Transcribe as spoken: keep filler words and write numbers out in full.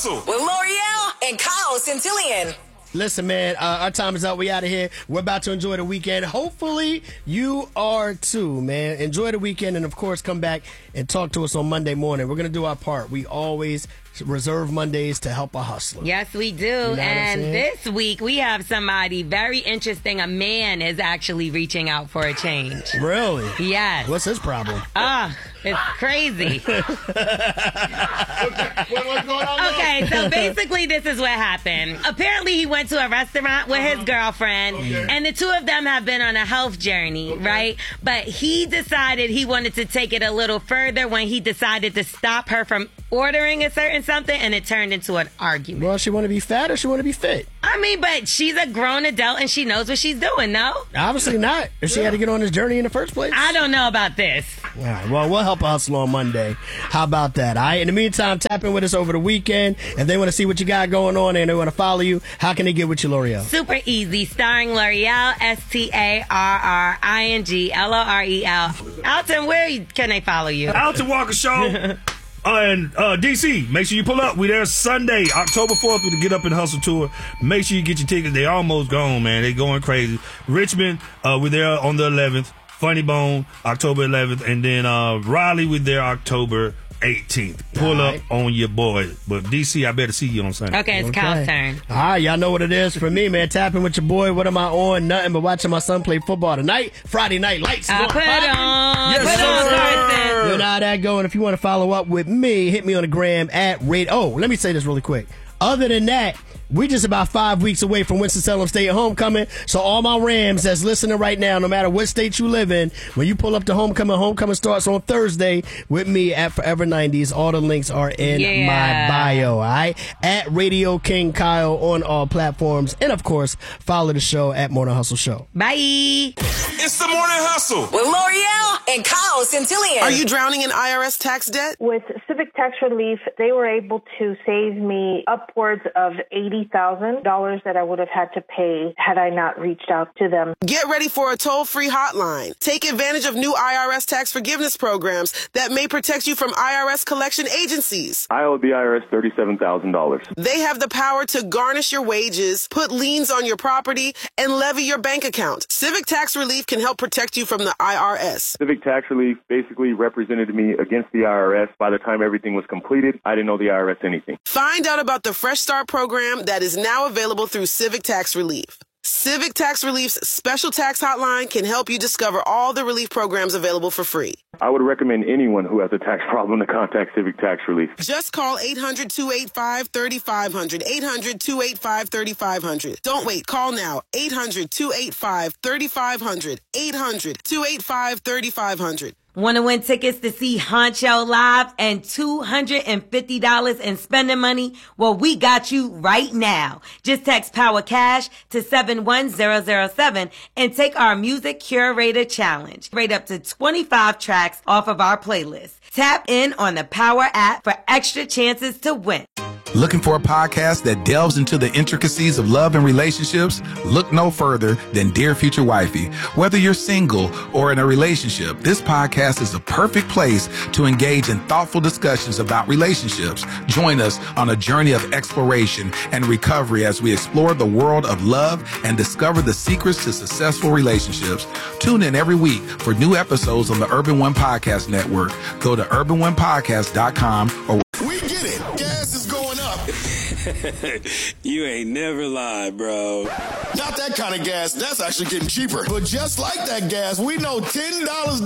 Hustle with L'Oreal and Kyle Centillion. Listen, man, uh, our time is up. We out of here. We're about to enjoy the weekend. Hopefully, you are too, man. Enjoy the weekend, and of course, come back and talk to us on Monday morning. We're gonna do our part. We always reserve Mondays to help a hustler. Yes, we do. You know and this week we have somebody very interesting. A man is actually reaching out for a change. Really? Yes. What's his problem? Ah, it's crazy. okay, what's going on? Okay, so basically this is what happened. Apparently he went to a restaurant with his girlfriend, Okay. and the two of them have been on a health journey, Okay. right? But he decided he wanted to take it a little further when he decided to stop her from ordering a certain something, and it turned into an argument. Well, she want to be fat or she want to be fit? I mean, but she's a grown adult and she knows what she's doing, no? Obviously not. If she had to get on this journey in the first place. I don't know about this. All right, well, we'll help a hustler on Monday. How about that? All right. In the meantime, tap in with us over the weekend. If they want to see what you got going on and they want to follow you, how can they get with you, L'Oreal? Super easy. Starring L'Oreal, S T A R R I N G L O R E L. Alton, where can they follow you? Alton Walker Show. Uh, and uh, D C, make sure you pull up. We there Sunday, October fourth with the Get Up and Hustle tour. Make sure you get your tickets. They almost gone, man. They going crazy. Richmond, uh, we're there on the eleventh. Funny Bone, October eleventh. And then uh, Raleigh, we're there October eighteenth. Pull All up right. on your boy. But D C, I better see you on Sunday. Okay, it's Okay. Kyle's turn. All right, y'all know what it is for me, man. Tapping with your boy. What am I on? Nothing but watching my son play football tonight. Friday night lights. Uh, going put poppin'. on. Yes, put on, sir. Carson. You know how that going. If you want to follow up with me, hit me on the gram at rate. Oh, let me say this really quick. Other than that, we just about five weeks away from Winston-Salem State homecoming. So all my Rams that's listening right now, no matter what state you live in, when you pull up to homecoming, homecoming starts on Thursday with me at Forever nineties. All the links are in Yeah. my bio, all right? At Radio King Kyle on all platforms. And, of course, follow the show at Morning Hustle Show. Bye. It's the Morning Hustle. With L'Oreal and Kyle Centillion. Are you drowning in I R S tax debt? With Civic Tax Relief, they were able to save me upwards of eighty thousand dollars that I would have had to pay had I not reached out to them. Get ready for a toll-free hotline. Take advantage of new I R S tax forgiveness programs that may protect you from I R S collection agencies. I owe the I R S thirty-seven thousand dollars. They have the power to garnish your wages, put liens on your property, and levy your bank account. Civic Tax Relief can help protect you from the I R S. Civic Tax Relief basically represented me against the I R S. By the time everything was completed, I didn't owe the I R S anything. Find out about the Fresh Start program that is now available through Civic Tax Relief. Civic Tax Relief's special tax hotline can help you discover all the relief programs available for free. I would recommend anyone who has a tax problem to contact Civic Tax Relief. Just call eight hundred, two eight five, three five zero zero. eight hundred, two eight five, three five zero zero. Don't wait. Call now. eight hundred, two eight five, three five zero zero. eight hundred, two eight five, three five zero zero. Want to win tickets to see Honcho live and two hundred fifty dollars in spending money? Well, we got you right now. Just text Power Cash to seven one zero zero seven and take our Music Curator Challenge. Rate up to twenty-five tracks off of our playlist. Tap in on the Power app for extra chances to win. Looking for a podcast that delves into the intricacies of love and relationships? Look no further than Dear Future Wifey. Whether you're single or in a relationship, this podcast is a perfect place to engage in thoughtful discussions about relationships. Join us on a journey of exploration and recovery as we explore the world of love and discover the secrets to successful relationships. Tune in every week for new episodes on the Urban One Podcast Network. Go to urban one podcast dot com or We get it. Gas is going up. You ain't never lied, bro. Not that kind of gas. That's actually getting cheaper. But just like that gas, we know ten dollars